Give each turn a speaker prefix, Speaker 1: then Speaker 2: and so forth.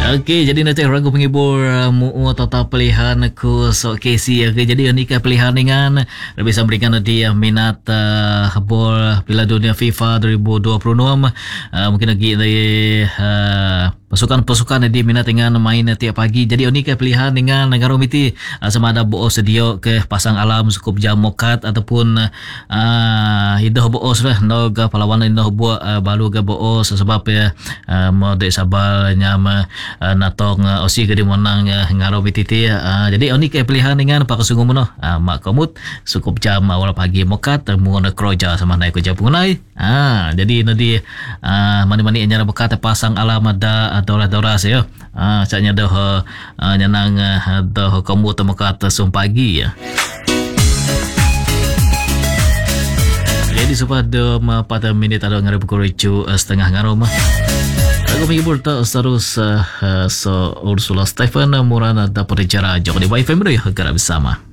Speaker 1: Okey, jadi nanti ragu penghibur mu atau pilihan aku so Casey. Okey, jadi ini ke pilihan dengan bisa berikan nanti minat bol Piala Dunia FIFA 2026. Mungkin lagi dari pasukan-pasukan di minat dengan main tiap pagi. Jadi ini ke pilihan dengan negara miti sama ada bo sedio ke pasang alam cukup jam mokat ataupun hidup boos lah noga perlawanan hidup buat balu ga boos sebab ya mau dek sabal nyama natong osi ke dimonang ngaro bititi jadi oni ke pilihan dengan pak sungguh mono mak komut cukup jam awal pagi mokat mengona kroja sama naik kerja punai jadi nanti mani-mani nyara bekat pasang alam ada dora saya caknya dah nyanang dah komut mokat sumpagi ya. Jadi supaya 4 minit ada ngarep kuricu setengah ngarom. Aku menghibur tak terus so Ursula Stephen Murana dapat bicara jauh di Wi-Fi mereka bersama.